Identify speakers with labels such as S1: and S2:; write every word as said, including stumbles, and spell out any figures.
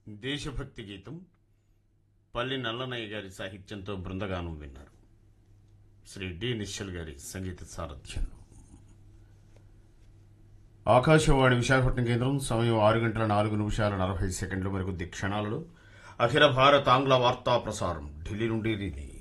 S1: దేశభక్తి గీతం పల్లి నల్లనయ్య గారి సాహిత్యంతో బృందగానం విన్నారు. శ్రీ డి నిశ్చల్ గారి సంగీత సారథ్యంలో. ఆకాశవాణి విశాఖపట్నం కేంద్రం. సమయం ఆరు గంటల నాలుగు నిమిషాల నలభై సెకండ్లు. మరికొద్ది క్షణాలలో అఖిల భారత ఆంగ్ల వార్తా ప్రసారం ఢిల్లీ నుండి రిలే.